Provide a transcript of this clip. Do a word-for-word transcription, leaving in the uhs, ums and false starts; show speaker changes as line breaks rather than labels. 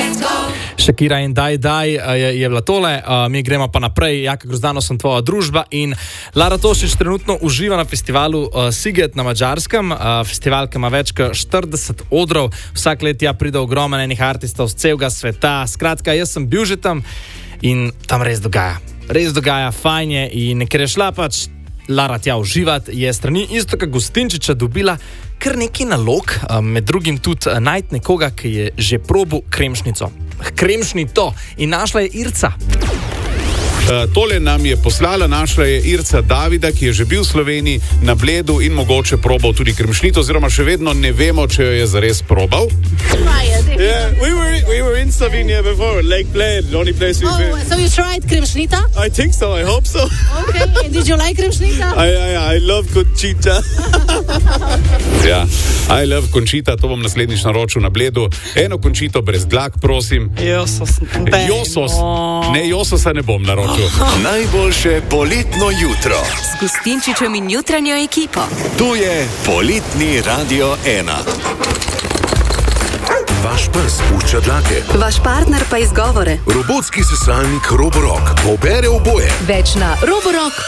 Shakira in Daj Daj je, je bila tole, uh, mi gremo pa naprej. Jaka Grozdano sem tvoja družba in Lara Tošić trenutno uživa na festivalu uh, Siget na Madžarskem. Uh, festival, ki ima več kot štirideset odrov, vsak let ja pride ogromen enih artistov z celega sveta. Skratka, jaz sem bil že tam in tam res dogaja. Res dogaja, fajn je in ker je šla pač Lara tja uživati, je strani Iztoka Gustinčiča dobila kar nekaj nalog, med drugim tudi najti nekoga, ki je že probil kremšnico. Kremšni to in našla je Irca.
Uh, tole nam je poslala, našla je Irca Davida, ki je že bil v Sloveniji na Bledu in mogoče probal tudi kremšnito, oziroma še vedno ne vemo, če jo je zares probal.
Yeah, we were we were in Slovenia before, Lake Bled, the only place we've
Oh,
been.
so you tried kremšnita?
I think so, I hope so.
Okay, and did you like kremšnita?
I I I love Conchita.
Ja, I love Conchita, to bom naslednjič naročil na Bledu. Eno Conchito brez dlak, prosim.
Josos.
Josos, ne Jososa ne bom naročil.
Najboljše poletno jutro.
S Gustinčičem in jutranjo ekipo.
Tu je Poletni Radio ena. Vaš pes pušča dlake.
Vaš partner pa izgovore.
Robotski sesalnik Roborock pobere oboje.
Več na roborock